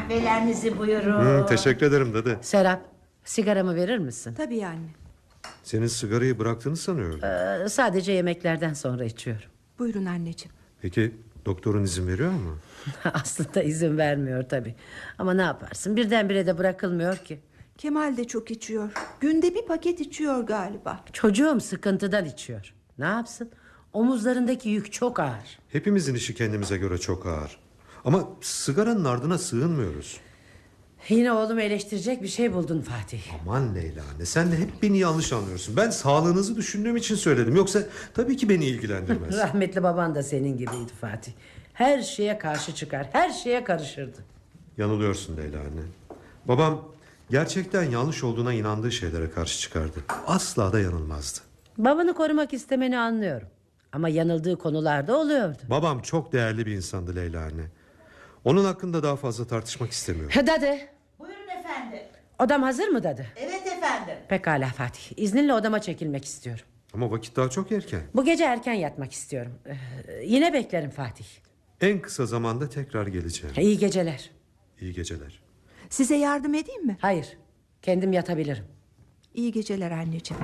Kahvelerinizi buyurun. Teşekkür ederim dadı. Serap, sigaramı verir misin? Tabii anne. Senin sigarayı bıraktığını sanıyorum. Sadece yemeklerden sonra içiyorum. Buyurun anneciğim. Peki doktorun izin veriyor mu? Aslında izin vermiyor tabii. Ama ne yaparsın, birdenbire de bırakılmıyor ki. Kemal de çok içiyor. Günde bir paket içiyor galiba. Çocuğum sıkıntıdan içiyor. Ne yapsın? Omuzlarındaki yük çok ağır. Hepimizin işi kendimize göre çok ağır. Ama sigaranın ardına sığınmıyoruz. Yine oğlumu eleştirecek bir şey buldun Fatih. Aman Leyla anne, sen de hep beni yanlış anlıyorsun. Ben sağlığınızı düşündüğüm için söyledim. Yoksa tabii ki beni ilgilendirmez. Rahmetli baban da senin gibiydi Fatih. Her şeye karşı çıkar, her şeye karışırdı. Yanılıyorsun Leyla anne. Babam gerçekten yanlış olduğuna inandığı şeylere karşı çıkardı. Asla da yanılmazdı. Babanı korumak istemeni anlıyorum. Ama yanıldığı konularda oluyordu. Babam çok değerli bir insandı Leyla anne. Onun hakkında daha fazla tartışmak istemiyorum. Dadı. Buyurun efendim. Odam hazır mı dadı? Evet efendim. Pekala Fatih. İzninle odama çekilmek istiyorum. Ama vakit daha çok erken. Bu gece erken yatmak istiyorum. Yine beklerim Fatih. En kısa zamanda tekrar geleceğim. İyi geceler. İyi geceler. Size yardım edeyim mi? Hayır. Kendim yatabilirim. İyi geceler anneciğim.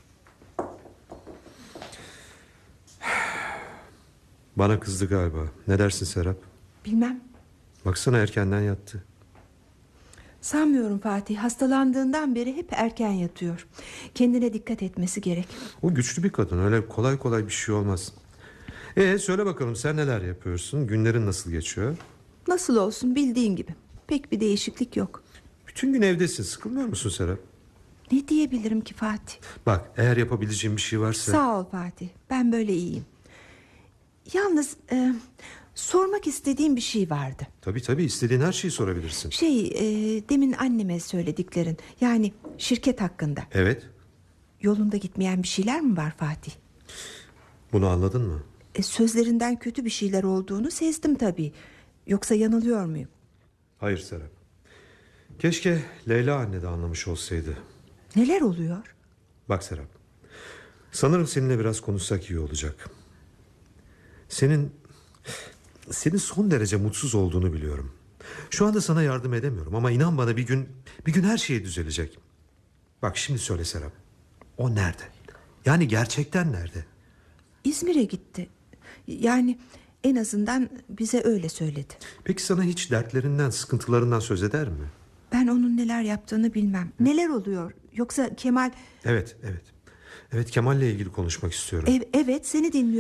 Bana kızdı galiba. Ne dersin Serap? Bilmem. Baksana erkenden yattı. Sanmıyorum Fatih. Hastalandığından beri hep erken yatıyor. Kendine dikkat etmesi gerek. O güçlü bir kadın. Öyle kolay kolay bir şey olmaz. Söyle bakalım, sen neler yapıyorsun? Günlerin nasıl geçiyor? Nasıl olsun, bildiğin gibi. Pek bir değişiklik yok. Bütün gün evdesin. Sıkılmıyor musun Serap? Ne diyebilirim ki Fatih? Bak, eğer yapabileceğim bir şey varsa... Sağ ol Fatih. Ben böyle iyiyim. Yalnız sormak istediğim bir şey vardı. Tabii istediğin her şeyi sorabilirsin. Demin anneme söylediklerin, yani şirket hakkında. Evet. Yolunda gitmeyen bir şeyler mi var Fatih? Bunu anladın mı? Sözlerinden kötü bir şeyler olduğunu sezdim tabii. Yoksa yanılıyor muyum? Hayır Serap. Keşke Leyla anne de anlamış olsaydı. Neler oluyor? Bak Serap, sanırım seninle biraz konuşsak iyi olacak. Senin son derece mutsuz olduğunu biliyorum. Şu anda sana yardım edemiyorum ama inan bana, bir gün her şey düzelecek. Bak şimdi söyle Serap, o nerede? Yani gerçekten nerede? İzmir'e gitti. Yani en azından bize öyle söyledi. Peki sana hiç dertlerinden, sıkıntılarından söz eder mi? Ben onun neler yaptığını bilmem. Neler oluyor? Yoksa Kemal... Evet, Kemal'le ilgili konuşmak istiyorum. Evet, seni dinliyorum.